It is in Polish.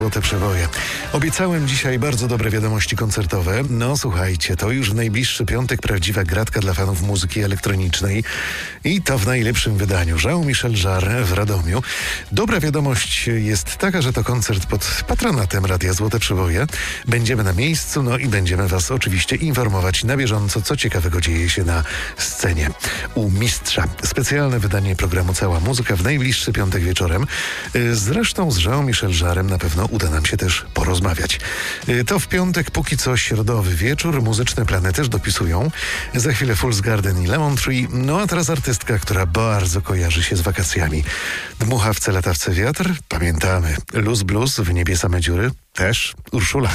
Złote przeboje. Obiecałem dzisiaj bardzo dobre wiadomości koncertowe. No słuchajcie, to już w najbliższy piątek prawdziwa gratka dla fanów muzyki elektronicznej i to w najlepszym wydaniu. Jean-Michel Jarre w Radomiu. Dobra wiadomość jest taka, że to koncert pod patronatem Radia Złote Przeboje. Będziemy na miejscu, no i będziemy was oczywiście informować na bieżąco, co ciekawego dzieje się na scenie u mistrza. Specjalne wydanie programu Cała Muzyka w najbliższy piątek wieczorem. Zresztą z Jean-Michel Jarrem na pewno uda nam się też porozmawiać. To w piątek póki co środowy wieczór. Muzyczne plany też dopisują. Za chwilę Fool's Garden i Lemon Tree. No a teraz artystka, która bardzo kojarzy się z wakacjami. Dmuchawce, latawce, wiatr. Pamiętamy. Luz Blues, w niebie same dziury. Też Urszula.